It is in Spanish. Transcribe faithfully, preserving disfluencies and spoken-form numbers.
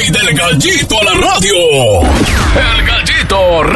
rey del gallito a la radio. El Gallito